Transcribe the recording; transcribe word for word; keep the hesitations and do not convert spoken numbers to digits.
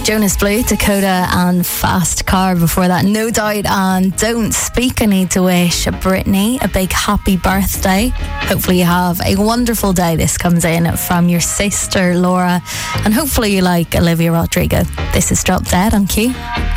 Jonas Blue, Dakota and Fast Car. Before that, No Doubt and Don't Speak. I need to wish Brittany a big happy birthday. Hopefully you have a wonderful day. This comes in from your sister Laura, and hopefully you like Olivia Rodrigo. This is Drop Dead on Q.